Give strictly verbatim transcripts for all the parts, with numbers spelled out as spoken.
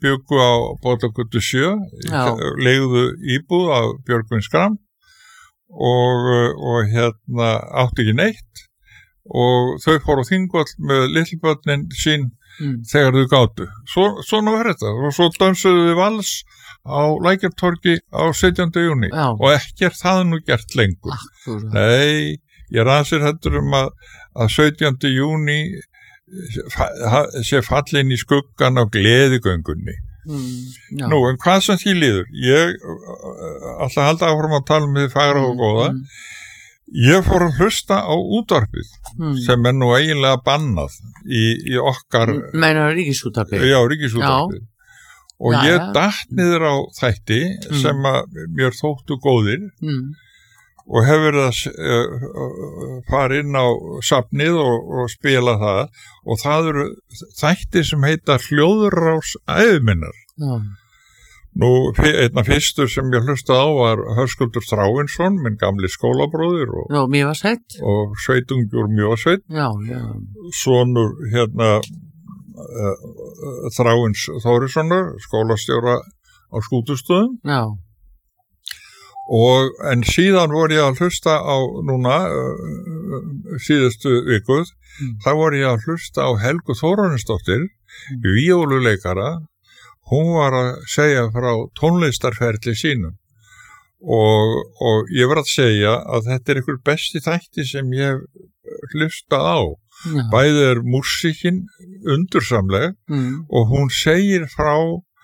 bjuggu á Bollagötu sjö, leigðu íbúð á Björgvin Skram og, og hérna átti ekki neitt og þau fóru á Þingvöll með litlbörnin sín mm. þegar þau gátu. Svo, svona var þetta og svo dansuðu við vals á Lækjartorgi á sautjánda júní og ekki er það nú gert lengur. Akkur. Nei, ég rannsir heldur um að, að sautjánda júní sé fallin í skuggan á gleðigöngunni. Mm, Nú, en hvað sem því líður? Ég alltaf halda áfram að tala um því fagra og góða. Mm. Ég fór að hlusta á útvarpið mm. sem er nú eiginlega bannað í, í okkar... Meinar Ríkisútvarpið? Já, Ríkisútvarpið. Og já, ég ja. datt niður á þætti mm. sem að mér þóttu góðir mm. og hef verið að uh, fara inn á safnið og, og spila það og það eru þættir sem heita Hljóðrás æviminnar. Já. Nú, einna fyrstur sem ég hlustaði á var Höskuldur Þráinsson, minn gamli skólabróðir og, já, Mývatnssveit. Og sveitungur Mývatnssveit. Já, já. Sonur hérna uh, Þráins Þórissonar, skólastjóra á Skútustöðum. Já. Og, en síðan voru ég að hlusta á núna uh, síðustu vikuð, mm. þá voru ég að hlusta á Helgu Þórarinsdóttir, mm. víóluleikara. Hún var að segja frá tónlistarferli sínum og, og ég var að segja að þetta er einhver besti þætti sem ég hef hlustað á. Ja. Bæði er músíkin undursamleg mm. og hún segir frá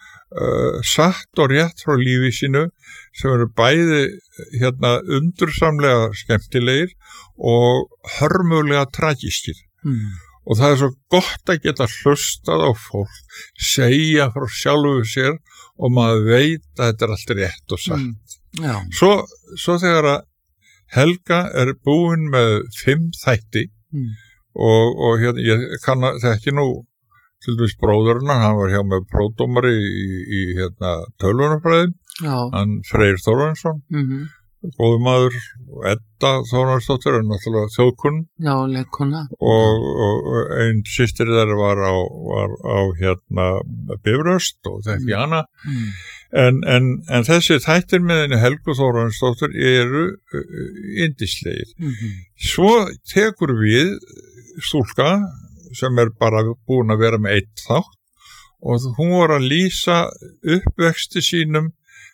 uh, satt og rétt frá lífi sínu sem eru bæði hérna, undursamlega skemmtilegir og hörmulega tragískir. Mm. Og það er svo gott að geta hlustað á fólk, segja frá sjálfu sér og maður veit að þetta er allt rétt og satt. Mm, svo, svo þegar að Helga er búin með fimm þætti mm. og, og hérna, ég kann að þekki nú til dæmis bróðurinn, hann var hjá með prófdómari í, í hérna, tölvunarfræðin, hann Freyr Þórarinsson. Mm-hmm. Góður maður og Edda Þórarinsdóttir er náttúrulega þjóðkunn. Já, leikkona. Og, og einn systir þeirra var á, var á hérna Bifröst og þekki mm. hana. Mm. En, en, en þessi þættir með henni Helgu Þórarinsdóttir eru uh, yndislegir. Mm-hmm. Svo tekur við stúlka sem er bara búin að vera með eitt þátt og hún var að lýsa uppvexti sínum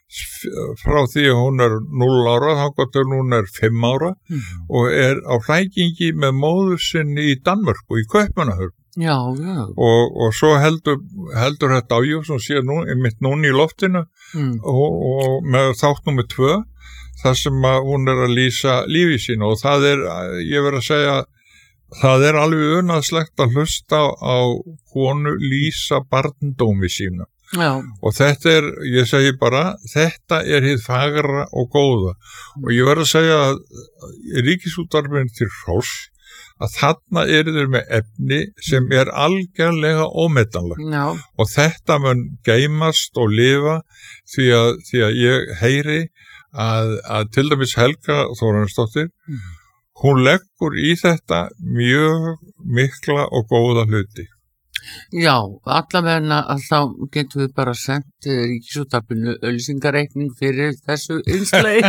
frá því að hún er núll ára, þangað til hún er fimm ára mm. og er á hrækingi með móður sinni í Danmörku, í Kaupmannahöfn. Já, já. Og, og svo heldur, heldur þetta á ég sem sé nú, mitt núna í loftinu mm. og, og með þátt númer tvö, þar sem að hún er að lýsa lífi sínu og það er, ég verð að segja, það er alveg unaðslegt að hlusta á konu lýsa barndómi sínu. Já. Og þetta er, ég segi bara, þetta er hið fagra og góða og ég verð að segja að Ríkisútvarpið til hróss að þarna eru þeir með efni sem er algjörlega ómetanlegt. Já. Og þetta mun geymast og lifa því að, því að ég heyri að, að til dæmis Helga Þórarinsdóttir mm. hún leggur í þetta mjög mikla og góða hluti. Já, allavegna að þá getum við bara sendt Ríkisútvarpinu auglýsingareikning fyrir þessu innslagi.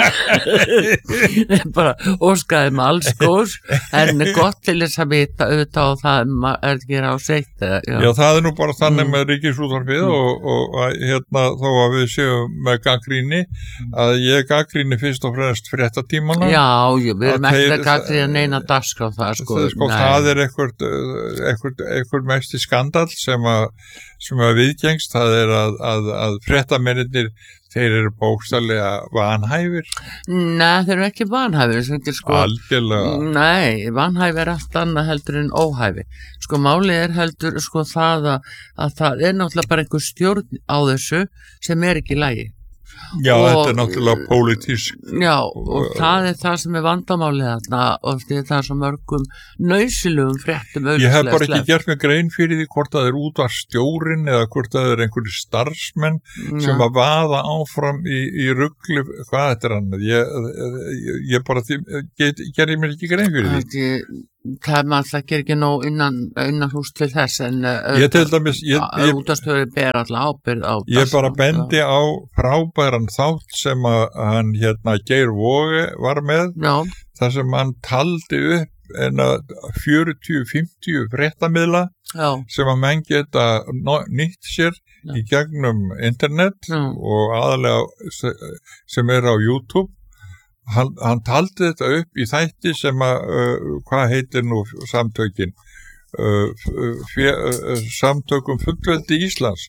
Bara óskaði með alls góðs, en gott til þess að vita auðvitað og það er ekki á seitt. Já. já, það er nú bara þannig mm. með Ríkisútvarpið mm. og, og hérna þó að við séum með gagnrýni, að ég gagnrýni fyrst og fremst fréttatímana. Já, ég, við erum ekki að gagnrýna neina dagskrá það, sko. Sko, það er eitthvað, eitthvað, eitthvað mest í skandal sem að, sem að viðgengst, það er að, að, að fréttamennir, þeir eru bókstaflega vanhæfir. Nei, þeir eru ekki vanhæfir. Sko, algjörlega. Nei, vanhæfir er allt annað heldur en óhæfi. Sko, málið er heldur sko það að, að það er náttúrulega bara einhver stjórn á þessu sem er ekki í lagi. Já, og, þetta er náttúrulega pólitísk. Já, og það er það sem er vandamálið þarna og það er svo mörgum nauðsynlegum fréttum. Ég hef bara ekki gert mig grein fyrir því hvort það er útvarpsstjórinn eða hvort það er einhverju starfsmenn ja. sem að vaða áfram í, í rugli, hvað þetta er annað. Ég, ég, ég bara, gerði mér ekki grein fyrir því. það er maður alltaf ekki nóg innan, innan hús til þess en ég til dæmis ég, ég, útastöður ber alltaf ábyrgð á ég bara bendi á frábæran þátt sem að hann hérna Geir Voge var með já. þar sem hann taldi upp en að fjörutíu til fimmtíu fréttamiðla já. sem að menn geta nýtt sér já. Í gegnum internet já. Og aðalega sem er á YouTube. Hann, hann taldi þetta upp í þætti sem að, uh, hvað heitir nú samtökin, uh, fjö, uh, samtökum fullveldi Íslands.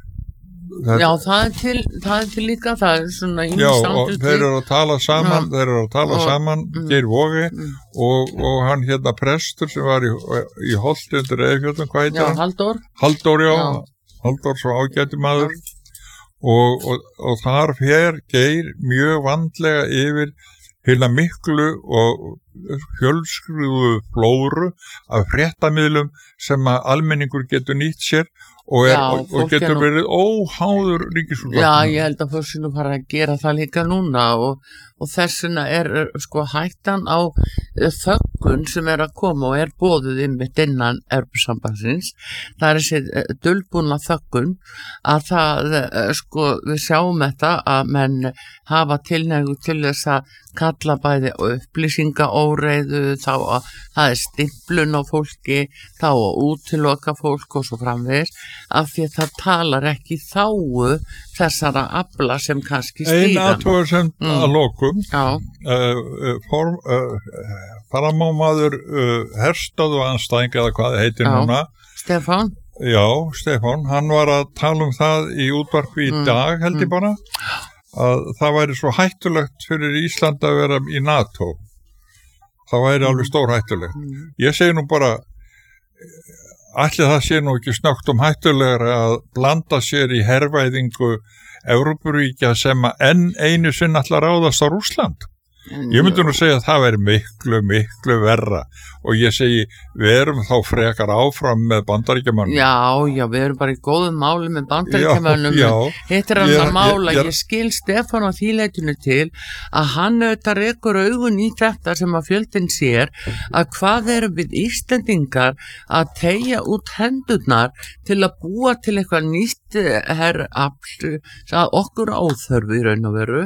Það, já, það er, til, það er til líka, það er svona já, og þeir eru að tala saman, já. Þeir eru að tala og, saman, mm, Geir Vogi mm. og, og hann hérna prestur sem var í, í Holti undir Eyjafjöllum, hvað heitir já, hann? Halldór. Halldór, já, já. Halldór svo ágæti maður. Já. Og, og, og þar fer Geir mjög vandlega yfir hérna miklu og fjölskruðu flóru af fréttamiðlum sem að almenningur getur nýtt sér og, er, já, og, og getur nú... verið óháður ríkisútvarpinu. Já, ég held að fólk sé nú bara að gera það líka núna og, og þessuna er sko hættan á þöggun sem er að koma og er boðuð einmitt innan Evrópusambandsins. Það er þessi dulbúna þöggun að það sko við sjáum þetta að menn hafa tilneigu til þess að kalla bæði upplýsingaóreiðu, þá að það er stimplun á fólki, þá að útiloka fólk og svo framvegis, af því að það talar ekki þáu þessara afla sem kannski stýra. Einn athugasemd mm. að lokum, uh, form, uh, faramámaður uh, herstöðu anstæðing eða hvað heitir Já. Núna. Stefán? Já, Stefán, hann var að tala um það í útvarpi í mm. dag held ég bara. Að það væri svo hættulegt fyrir Ísland að vera í NATO. Það væri alveg stór hættulegt. Mm. Ég segi nú bara, ætli það sé nú ekki snögt um hættulegra að blanda sér í hervæðingu Evrópuríkja sem að enn einu sinn ætla að ráðast á Rússland. Ég myndi nú segja að það væri miklu, miklu verra og ég segi, við erum þá frekar áfram með Bandaríkjamönnum. Já, já, við erum bara í góðum máli með Bandaríkjamönnum. Hitt er annað mála, ég, ég skil Stefán á því leitinu til að hann auðvitað rekur augun í þetta sem að fjöldin sér að hvað erum við Íslendingar að teygja út hendurnar til að búa til eitthvað nýtt herrafl að okkur áþörfu í raun og veru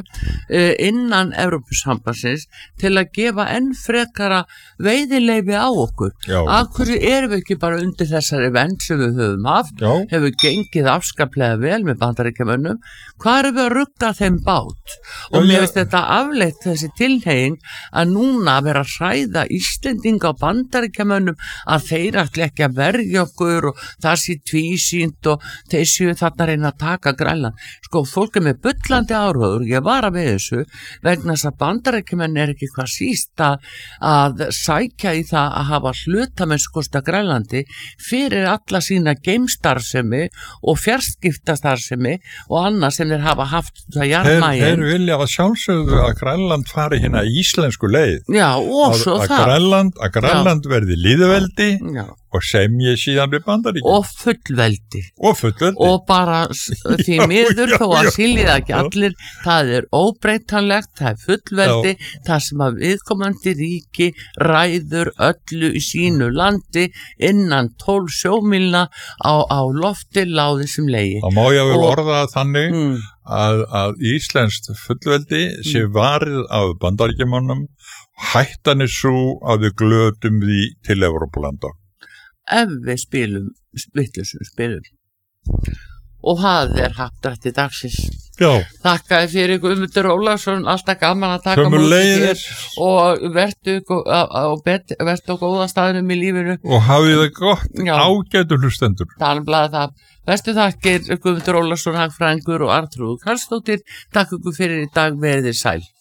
innan Evrópusambandsins til að gefa enn frekara veiðileyfi á okkur. Já. Af hverju erum við ekki bara undir þessari vernd sem við höfum haft, Já. Hefur gengið afskaplega vel með Bandaríkjamönnum, hvað erum við að rugga þeim bát? Og Já, mér finnst þetta afleitt þessi tilhneiging að núna vera að hræða Íslendinga á Bandaríkjamönnum að þeir ætli ekki að verja okkur og það sé tvísýnt og þeir séu þarna reyna að taka Grænland. Sko, fólk er með bullandi áróður, ég var að við þessu vegna þess að Bandaríkjamenn er ekki hvað síst að, að sækja í það að hafa hlutamennskosta Grænlandi fyrir alla sína geimstarfsemi og fjarskiptastarfsemi og annað sem þeir hafa haft það jarðmægin. Þeir, þeir vilja að sjálfsögðu að Grænland fari hérna íslensku leið. Já, og svo að, að það. Grænland, að Grænland verði lýðveldi Já. Og semji síðan við Bandaríkjum. Og fullveldi. Og fullveldi. Og bara því miður þó að skilja það ekki allir, það er óbreytanlegt, það er fullveldi, já. Það sem að viðkomandi ríki ræður öllu í sínu landi innan tólf sjómílna á, á lofti láði sem legi. Það má ég vel orða þannig mm. að, að íslenskt fullveldi sé varið af Bandaríkjumannum, hættan er svo að við glötum því til Evrópulanda. Ef við spilum splitlusum spilum og það er haptrætti dagsins. Já. Þakkaði fyrir Guðmundur Ólafsson, alltaf gaman að taka mútið hér og vertu á góða staðnum í lífinu og hafið það gott. Já. Ágætu hlustendur. Talblaði það. Bestu þakkir Guðmundur Ólafsson, hagfræðingur og Arnþrúður Karlsdóttir. Takk ykkur fyrir í dag, verið sæl.